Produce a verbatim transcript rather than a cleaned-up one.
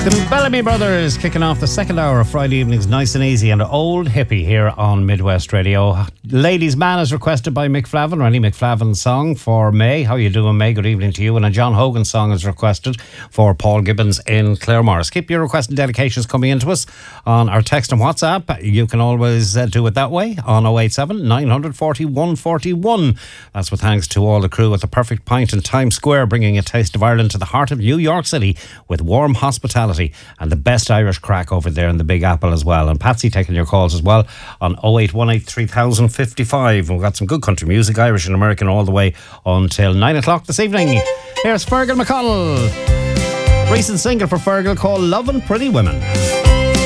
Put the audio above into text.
Bellamy Brothers kicking off the second hour of Friday evenings nice and easy, and Old Hippie here on Midwest Radio. Ladies Man is requested by Mick Flavin, Rennie McFlavin's song for May. How you doing, May? Good evening to you. And a John Hogan song is requested for Paul Gibbons in Claremorris. Keep your requests and dedications coming into us on our text and WhatsApp. You can always uh, do it that way on oh eight seven, nine four oh, one four one. That's with thanks to all the crew at the Perfect Pint in Times Square, bringing a taste of Ireland to the heart of New York City with warm hospitality and the best Irish crack over there in the Big Apple as well. And Patsy taking your calls as well on oh eight one eight, three thousand fifty-five. We've got some good country music, Irish and American, all the way until nine o'clock this evening. Here's Fergal McConnell. Recent single for Fergal called Lovin' Pretty Women.